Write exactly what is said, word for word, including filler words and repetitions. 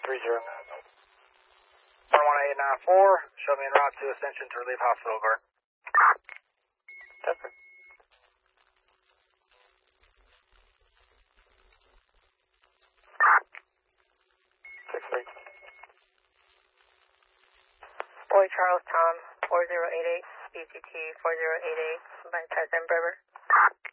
three zero. one eight nine four, show me en route to Ascension to relieve hospital guard. Testing. Six three. Boy Charles Tom, four zero eight eight, B C T four zero eight eight, bypass Embraer.